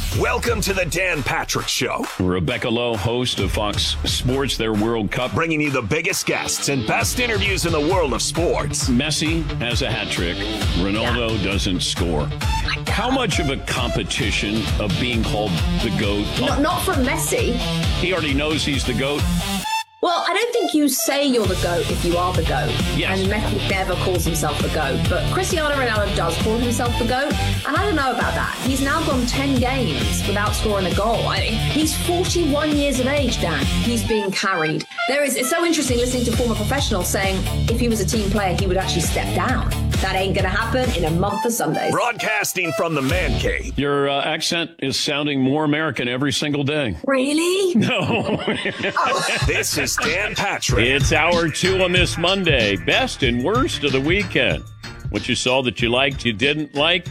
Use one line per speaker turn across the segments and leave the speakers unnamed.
Welcome to the Dan Patrick Show.
Rebecca Lowe, host of Fox Sports, their World Cup.
Bringing you the biggest guests and best interviews in the world of sports.
Messi has a hat trick. Ronaldo doesn't score. How much of a competition of being called the GOAT?
Not from Messi.
He already knows he's the GOAT.
Well, I don't think you say you're the GOAT if you are the GOAT.
Yes.
And Messi never calls himself the GOAT. But Cristiano Ronaldo does call himself the GOAT. And I don't know about that. He's now gone 10 games without scoring a goal. He's 41 years of age, Dan. He's being carried. It's so interesting listening to former professionals saying if he was a team player, he would actually step down. That ain't going to happen in a month of Sundays.
Broadcasting from the man cave.
Your accent is sounding more American every single day.
Really?
No.
This is Dan Patrick.
It's hour 2 on this Monday. Best and worst of the weekend. What you saw that you liked, you didn't like.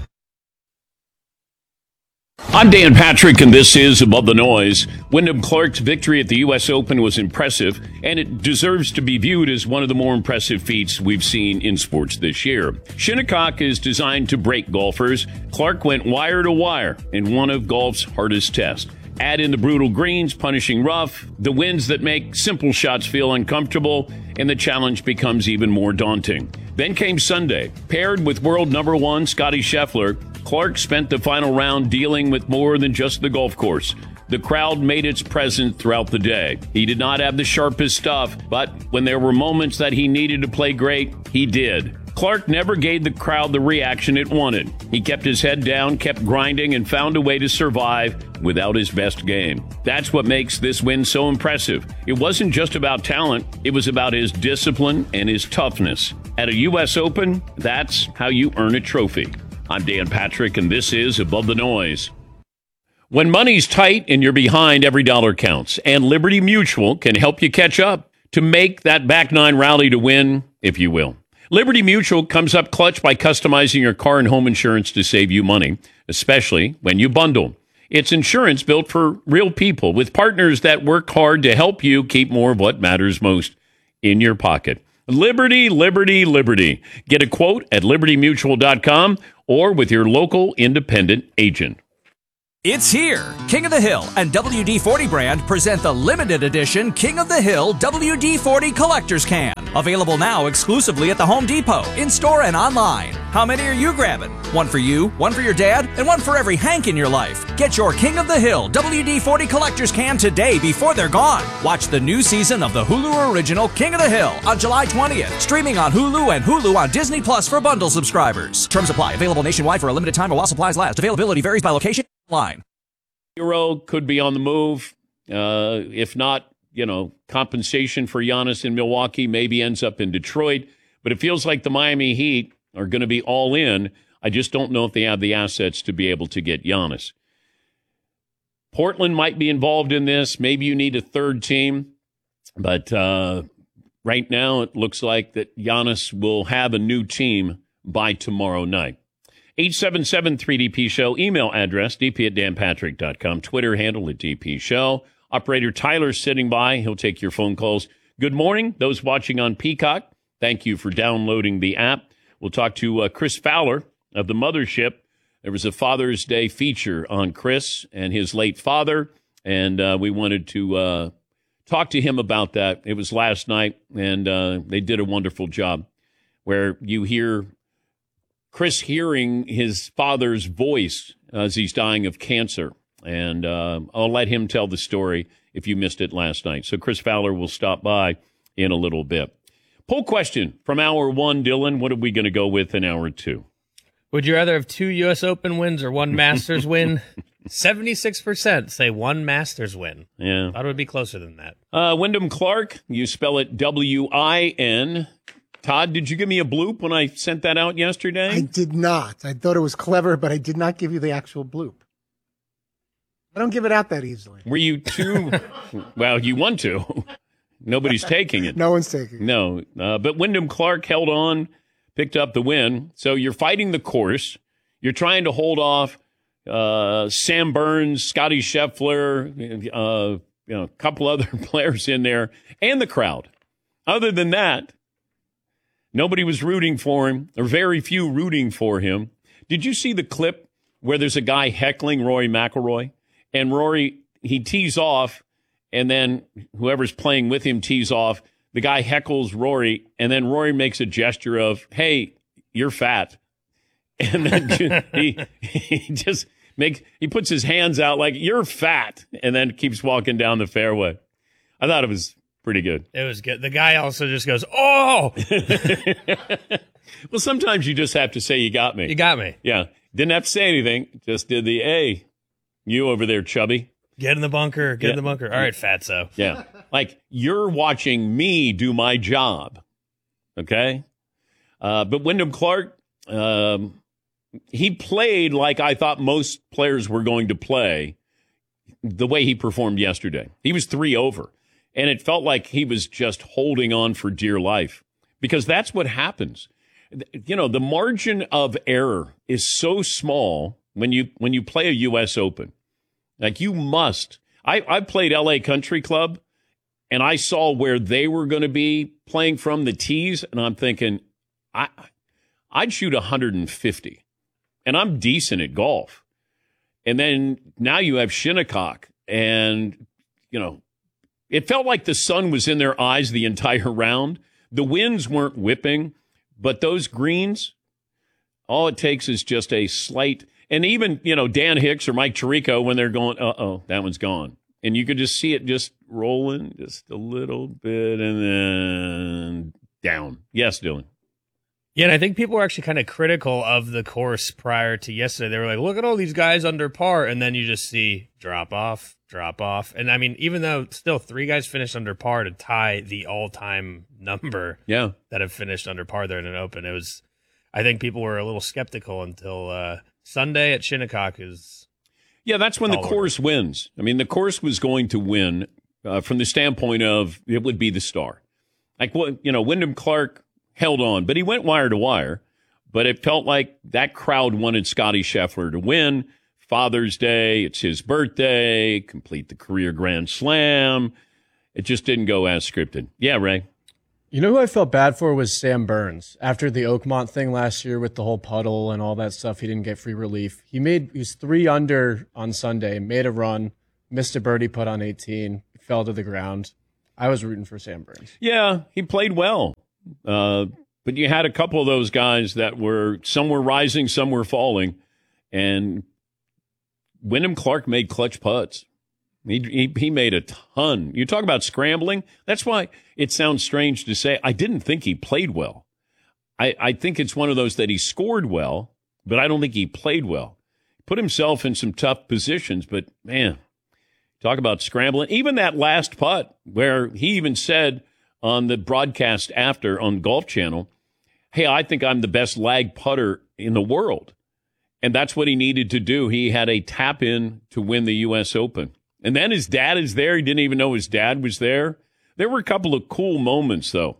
I'm Dan Patrick, and this is Above the Noise. Wyndham Clark's victory at the U.S. Open was impressive, and it deserves to be viewed as one of the more impressive feats we've seen in sports this year. Shinnecock is designed to break golfers. Clark went wire to wire in one of golf's hardest tests. Add in the brutal greens, punishing rough, the winds that make simple shots feel uncomfortable, and the challenge becomes even more daunting. Then came Sunday. Paired with world number 1 Scottie Scheffler, Clark spent the final round dealing with more than just the golf course. The crowd made its presence throughout the day. He did not have the sharpest stuff, but when there were moments that he needed to play great, he did. Clark never gave the crowd the reaction it wanted. He kept his head down, kept grinding, and found a way to survive without his best game. That's what makes this win so impressive. It wasn't just about talent, it was about his discipline and his toughness. At a U.S. Open, that's how you earn a trophy. I'm Dan Patrick, and this is Above the Noise. When money's tight and you're behind, every dollar counts, and Liberty Mutual can help you catch up to make that back nine rally to win, if you will. Liberty Mutual comes up clutch by customizing your car and home insurance to save you money, especially when you bundle. It's insurance built for real people with partners that work hard to help you keep more of what matters most in your pocket. Liberty, Liberty, Liberty. Get a quote at libertymutual.com or with your local independent agent.
It's here. King of the Hill and WD-40 brand present the limited edition King of the Hill WD-40 Collector's Can. Available now exclusively at the Home Depot, in-store and online. How many are you grabbing? One for you, one for your dad, and one for every Hank in your life. Get your King of the Hill WD-40 Collector's Can today before they're gone. Watch the new season of the Hulu original King of the Hill on July 20th. Streaming on Hulu and Hulu on Disney Plus for bundle subscribers. Terms apply. Available nationwide for a limited time or while supplies last. Availability varies by location. Line.
Hero could be on the move. If not, compensation for Giannis in Milwaukee maybe ends up in Detroit. But it feels like the Miami Heat are going to be all in. I just don't know if they have the assets to be able to get Giannis. Portland might be involved in this. Maybe you need a third team. But right now it looks like that Giannis will have a new team by tomorrow night. 877-3DP Show. Email address, dp@danpatrick.com. Twitter handle at DP Show. Operator Tyler's sitting by. He'll take your phone calls. Good morning. Those watching on Peacock, thank you for downloading the app. We'll talk to Chris Fowler of the Mothership. There was a Father's Day feature on Chris and his late father, and we wanted to talk to him about that. It was last night, and they did a wonderful job where you hear Chris hearing his father's voice as he's dying of cancer. And I'll let him tell the story if you missed it last night. So Chris Fowler will stop by in a little bit. Poll question from hour 1, Dylan. What are we going to go with in hour 2?
Would you rather have 2 U.S. Open wins or 1 Masters win? 76% say 1 Masters win.
Yeah.
Thought it would be closer than that.
Wyndham Clark, you spell it W-I-N. Todd, did you give me a bloop when I sent that out yesterday?
I did not. I thought it was clever, but I did not give you the actual bloop. I don't give it out that easily.
Were you too? Well, you want to. Nobody's taking it.
No one's taking it.
No. But Wyndham Clark held on, picked up the win. So you're fighting the course. You're trying to hold off Sam Burns, Scottie Scheffler, a couple other players in there, and the crowd. Other than that, nobody was rooting for him, or very few rooting for him. Did you see the clip where there's a guy heckling Rory McIlroy, and Rory, he tees off, and then whoever's playing with him tees off. The guy heckles Rory, and then Rory makes a gesture of, hey, you're fat. And then he puts his hands out like, you're fat, and then keeps walking down the fairway. I thought it was pretty good.
It was good. The guy also just goes, oh!
Well, sometimes you just have to say, you got me.
You got me.
Yeah. Didn't have to say anything. Just did the, hey, you over there, chubby.
Get in the bunker. Get in the bunker. All right, fatso.
Yeah. Like, you're watching me do my job. Okay? But Wyndham Clark, he played like I thought most players were going to play the way he performed yesterday. He was 3 over. And it felt like he was just holding on for dear life. Because that's what happens. You know, the margin of error is so small when you play a U.S. Open. Like, you must. I played L.A. Country Club, and I saw where they were going to be playing from the tees, and I'm thinking, I'd shoot 150, and I'm decent at golf. And then now you have Shinnecock, and, you know, it felt like the sun was in their eyes the entire round. The winds weren't whipping. But those greens, all it takes is just a slight, and even, you know, Dan Hicks or Mike Tirico, when they're going, that one's gone. And you could just see it just rolling just a little bit and then down. Yes, Dylan.
Yeah, and I think people were actually kind of critical of the course prior to yesterday. They were like, look at all these guys under par. And then you just see drop off. And I mean, even though still 3 guys finished under par to tie the all-time number that have finished under par there in an Open, I think people were a little skeptical until Sunday at Shinnecock is.
Yeah, that's when the course wins. I mean, the course was going to win from the standpoint of it would be the star. Like, you know, Wyndham Clark held on, but he went wire to wire. But it felt like that crowd wanted Scottie Scheffler to win. Father's Day, it's his birthday, complete the career Grand Slam. It just didn't go as scripted. Yeah, Ray.
You know who I felt bad for was Sam Burns. After the Oakmont thing last year with the whole puddle and all that stuff, he didn't get free relief. He was 3 under on Sunday, made a run, missed a birdie putt on 18, fell to the ground. I was rooting for Sam Burns.
Yeah, he played well. But you had a couple of those guys that some were rising, some were falling. And Wyndham Clark made clutch putts. He made a ton. You talk about scrambling. That's why it sounds strange to say I didn't think he played well. I think it's one of those that he scored well, but I don't think he played well. Put himself in some tough positions, but man, talk about scrambling. Even that last putt where he even said on the broadcast after on Golf Channel, hey, I think I'm the best lag putter in the world. And that's what he needed to do. He had a tap in to win the U.S. Open. And then his dad is there. He didn't even know his dad was there. There were a couple of cool moments, though.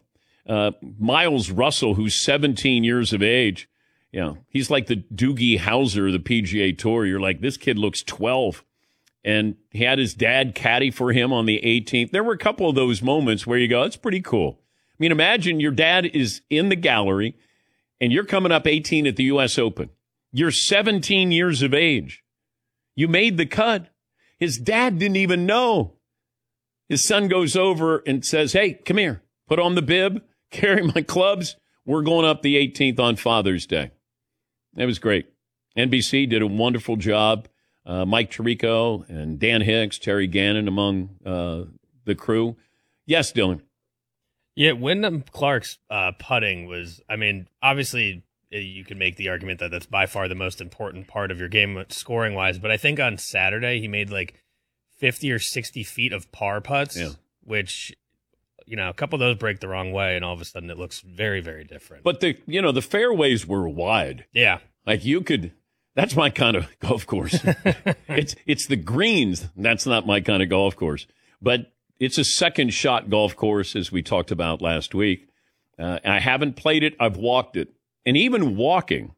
Miles Russell, who's 17 years of age, he's like the Doogie Howser of the PGA Tour. You're like, this kid looks 12. And he had his dad caddy for him on the 18th. There were a couple of those moments where you go, that's pretty cool. I mean, imagine your dad is in the gallery, and you're coming up 18 at the U.S. Open. You're 17 years of age. You made the cut. His dad didn't even know. His son goes over and says, hey, come here. Put on the bib. Carry my clubs. We're going up the 18th on Father's Day. That was great. NBC did a wonderful job. Mike Tirico and Dan Hicks, Terry Gannon among the crew. Yes, Dylan.
Yeah, Wyndham Clark's putting was, I mean, obviously you can make the argument that that's by far the most important part of your game scoring-wise, but I think on Saturday he made like 50 or 60 feet of par putts, which, a couple of those break the wrong way, and all of a sudden it looks very, very different.
But the fairways were wide.
Yeah.
Like that's my kind of golf course. It's the greens. That's not my kind of golf course. But it's a second shot golf course, as we talked about last week. I haven't played it. I've walked it. And even walking,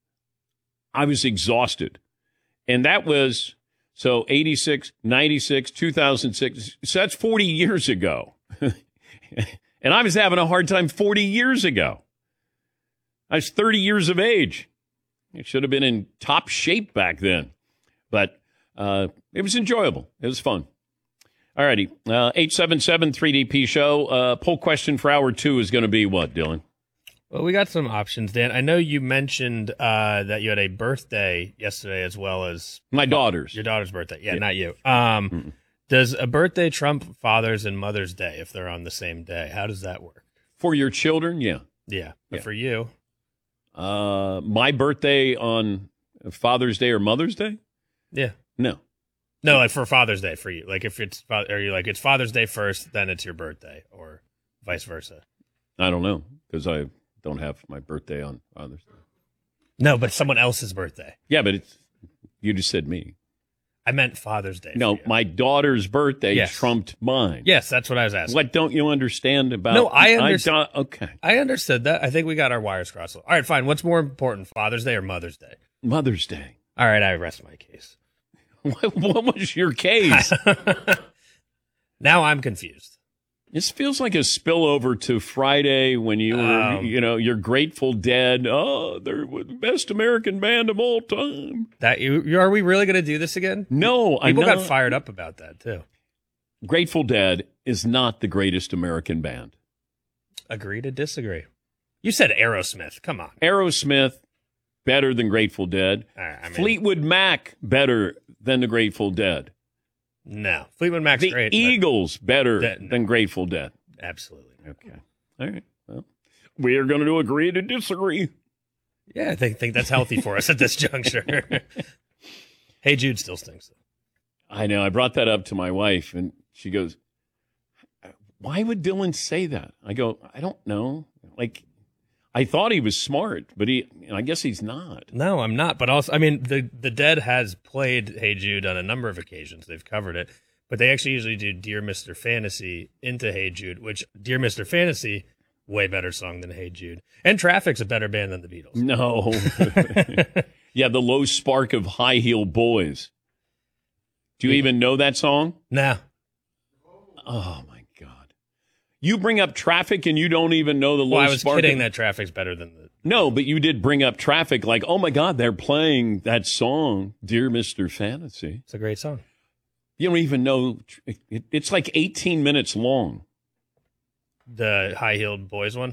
I was exhausted. And that was, 86, 96, 2006. So that's 40 years ago. And I was having a hard time 40 years ago. I was 30 years of age. It should have been in top shape back then. But it was enjoyable. It was fun. All righty. 877-3DP show. Poll question for hour 2 is going to be what, Dylan?
Well, we got some options, Dan. I know you mentioned that you had a birthday yesterday as well as...
My daughter's.
Your daughter's birthday. Yeah, not you. Does a birthday trump Father's and Mother's Day if they're on the same day? How does that work?
For your children, yeah.
Yeah. But for you?
My birthday on Father's Day or Mother's Day?
Yeah.
No.
No, like for Father's Day for you. Like if it's, are you like it's Father's Day first, then it's your birthday, or vice versa?
I don't know because I don't have my birthday on Father's Day.
No, but someone else's birthday.
Yeah, but you just said me.
I meant Father's Day.
No, my daughter's birthday trumped mine.
Yes, that's what I was asking.
What don't you understand about?
No, I understand.
Okay,
I understood that. I think we got our wires crossed. All right, fine. What's more important, Father's Day or Mother's Day?
Mother's Day.
All right, I rest my case.
What was your case?
Now I'm confused.
This feels like a spillover to Friday when you were, you're Grateful Dead. Oh, they're the best American band of all time.
That are we really going to do this again?
No,
people got fired up about that too.
Grateful Dead is not the greatest American band.
Agree to disagree. You said Aerosmith. Come on,
Aerosmith better than Grateful Dead. Fleetwood Mac better than the Grateful Dead.
No, Fleetwood Mac's great.
The Eagles better than Grateful Dead.
Absolutely.
Okay. All right. Well, we are going to agree to disagree.
Yeah, I think that's healthy for us at this juncture. Hey Jude still stinks.
I know. I brought that up to my wife, and she goes, "Why would Dylan say that?" I go, "I don't know. Like, I thought he was smart, but I guess he's not."
No, I'm not. But also, I mean, the Dead has played Hey Jude on a number of occasions. They've covered it, but they actually usually do Dear Mr. Fantasy into Hey Jude, which Dear Mr. Fantasy, way better song than Hey Jude. And Traffic's a better band than the Beatles.
No. Yeah, the low spark of High Heel Boys. Do you even know that song?
No.
Oh, my God. You bring up Traffic and you don't even know the low spark?
I was kidding that Traffic's better than the...
No, but you did bring up Traffic like, oh, my God, they're playing that song, Dear Mr. Fantasy.
It's a great song.
You don't even know. It's like 18 minutes long.
The High Heeled Boys one?